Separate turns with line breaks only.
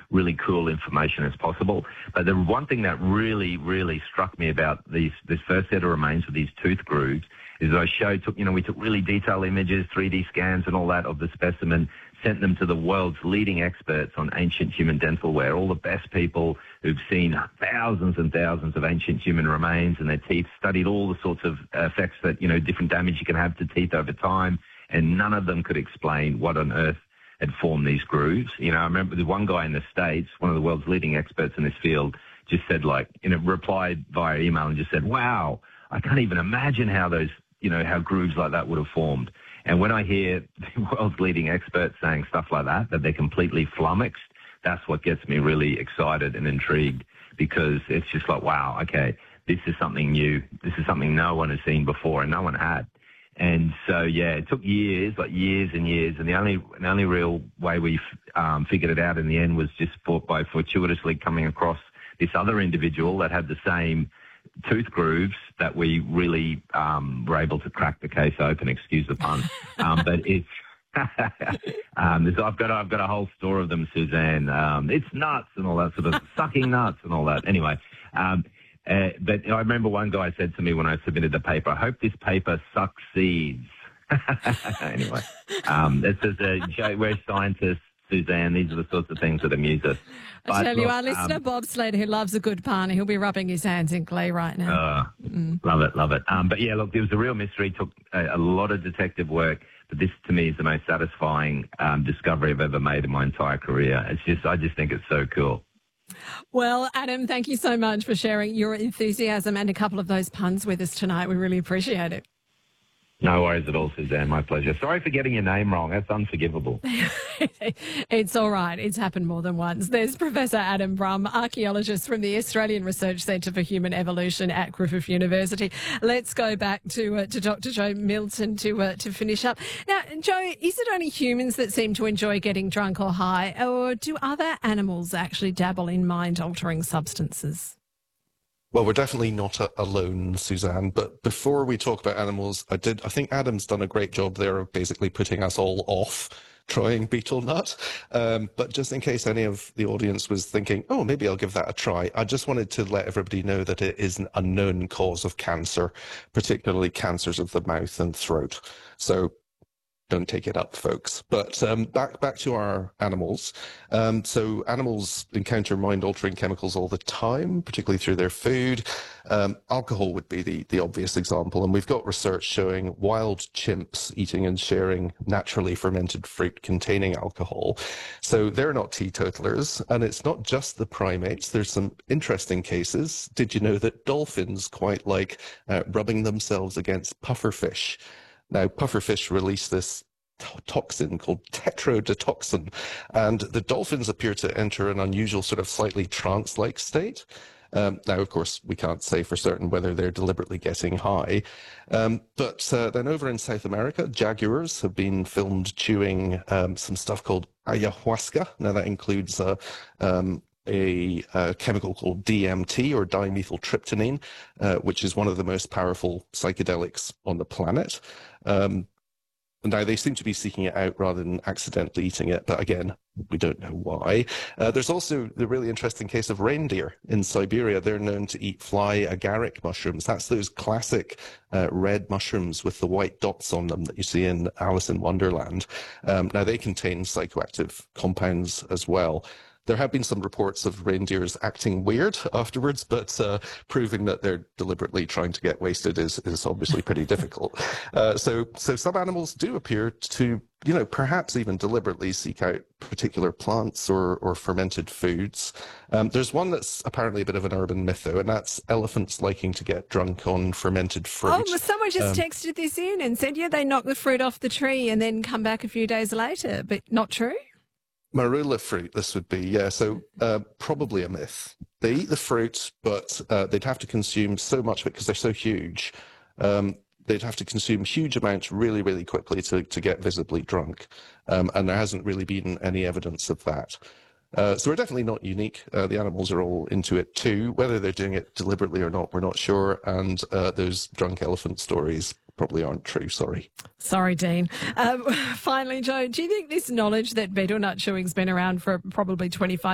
really cool information as possible. But the one thing that really, really struck me about this first set of remains with these tooth grooves is that we took really detailed images, 3D scans and all that of the specimen, sent them to the world's leading experts on ancient human dental wear, all the best people who've seen thousands and thousands of ancient human remains and their teeth, studied all the sorts of effects that, different damage you can have to teeth over time, and none of them could explain what on earth had formed these grooves. I remember the one guy in the States, one of the world's leading experts in this field, just said replied via email and just said, wow, I can't even imagine how those, how grooves like that would have formed. And when I hear the world's leading experts saying stuff like that they're completely flummoxed, that's what gets me really excited and intrigued, because it's just like, wow, okay, this is something new. This is something no one has seen before and no one had. And so, yeah, it took years and years. And the only real way we figured it out in the end was just by fortuitously coming across this other individual that had the same tooth grooves that we really were able to crack the case open, excuse the pun. But it's I've got a whole store of them, Suzanne. It's nuts and all that sort of sucking nuts and all that. Anyway, but I remember one guy said to me when I submitted the paper, I hope this paper succeeds. Anyway, this is a joke. We're scientists, Suzanne. These are the sorts of things that amuse us.
I tell you, our listener, Bob Slater, who loves a good pun, he'll be rubbing his hands in glee right now.
Love it. But yeah, look, there was a real mystery. Took a lot of detective work, but this to me is the most satisfying discovery I've ever made in my entire career. I just think it's so cool.
Well, Adam, thank you so much for sharing your enthusiasm and a couple of those puns with us tonight. We really appreciate it.
No worries at all, Suzanne. My pleasure. Sorry for getting your name wrong. That's unforgivable.
It's all right. It's happened more than once. There's Professor Adam Brumm, archaeologist from the Australian Research Centre for Human Evolution at Griffith University. Let's go back to Dr. Joe Milton to finish up. Now, Joe, is it only humans that seem to enjoy getting drunk or high, or do other animals actually dabble in mind-altering substances?
Well, we're definitely not alone, Suzanne. But before we talk about animals, I think Adam's done a great job there of basically putting us all off trying betel nut. But just in case any of the audience was thinking, oh, maybe I'll give that a try, I just wanted to let everybody know that it is an unknown cause of cancer, particularly cancers of the mouth and throat. So don't take it up, folks. But back to our animals. So animals encounter mind-altering chemicals all the time, particularly through their food. Alcohol would be the obvious example. And we've got research showing wild chimps eating and sharing naturally fermented fruit containing alcohol. So they're not teetotalers. And it's not just the primates. There's some interesting cases. Did you know that dolphins quite like rubbing themselves against pufferfish? Now, pufferfish release this toxin called tetrodotoxin, and the dolphins appear to enter an unusual sort of slightly trance-like state. Now, of course, we can't say for certain whether they're deliberately getting high. But then over in South America, jaguars have been filmed chewing some stuff called ayahuasca. Now, that includes a chemical called DMT, or dimethyltryptamine, which is one of the most powerful psychedelics on the planet. Now, they seem to be seeking it out rather than accidentally eating it, but again, we don't know why. There's also the really interesting case of reindeer in Siberia. They're known to eat fly agaric mushrooms. That's those classic red mushrooms with the white dots on them that you see in Alice in Wonderland. Now, they contain psychoactive compounds as well. There have been some reports of reindeers acting weird afterwards, but proving that they're deliberately trying to get wasted is obviously pretty difficult. So some animals do appear to, perhaps even deliberately seek out particular plants or fermented foods. There's one that's apparently a bit of an urban myth, though, and that's elephants liking to get drunk on fermented fruit.
Oh, well, someone just texted this in and said, they knock the fruit off the tree and then come back a few days later, but not true?
Marula fruit, this would be, yeah. So probably a myth. They eat the fruit, but they'd have to consume so much of it because they're so huge. They'd have to consume huge amounts really, really quickly to get visibly drunk. And there hasn't really been any evidence of that. So we're definitely not unique. The animals are all into it too. Whether they're doing it deliberately or not, we're not sure. And those drunk elephant stories probably aren't true, sorry.
Sorry, Dean. Finally, Joe, do you think this knowledge that betel nut chewing's been around for probably 25